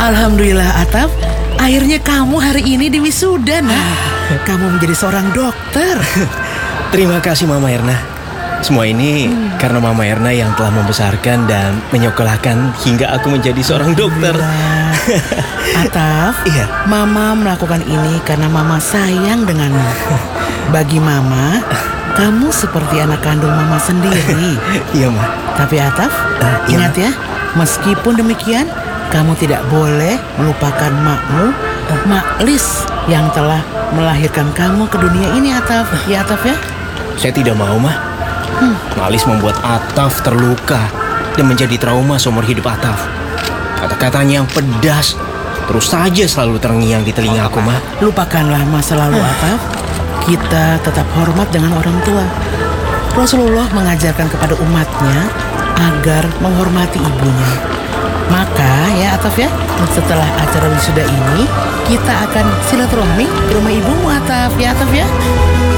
Alhamdulillah Atap, akhirnya kamu hari ini diwisuda nak. Kamu menjadi seorang dokter. Terima kasih Mama Erna. Semua ini karena Mama Erna yang telah membesarkan dan menyekolahkan hingga aku menjadi seorang dokter. Atap, Iya. Mama melakukan ini karena Mama sayang denganmu. Bagi Mama, kamu seperti anak kandung Mama sendiri. Iya Ma. Tapi Atap, iya, ingat ya, meskipun demikian, kamu tidak boleh melupakan makmu, Mak Lis, yang telah melahirkan kamu ke dunia ini Atap. Ya Atap ya. Saya tidak mau Ma. Malis membuat Ataf terluka dan menjadi trauma seumur hidup Ataf. Kata-katanya yang pedas terus saja selalu terngiang di telinga aku Ma. Lupakanlah masa lalu Atap. Kita tetap hormat dengan orang tua. Rasulullah mengajarkan kepada umatnya agar menghormati ibunya. Maka ya Ataf ya, setelah acara wisuda ini kita akan silaturahmi ke rumah ibumu Ataf. Ya Ataf ya.